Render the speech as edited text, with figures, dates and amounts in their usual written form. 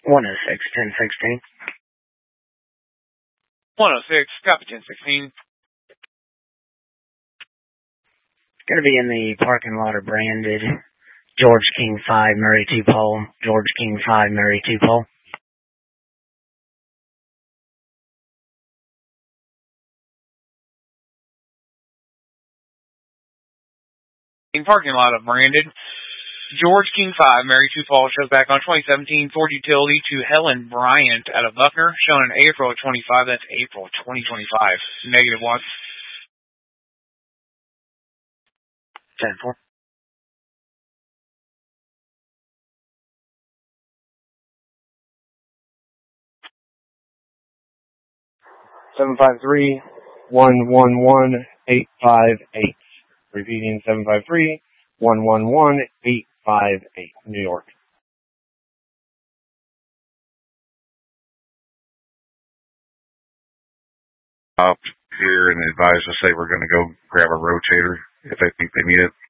106, 1016. 106, copy 1016. Going to be in the parking lot of branded George King 5, Murray 2 pole. George King 5, Murray 2 pole. In parking lot of branded George King 5, Mary 2 Falls, shows back on 2017 Ford Utility to Helen Bryant out of Buckner, showing in April of 25. That's April 2025. Negative 1. 10-4. (753-111-858). Repeating, 753-111-858, New York. Up here and advise us, say we're going to go grab a rotator if they think they need it.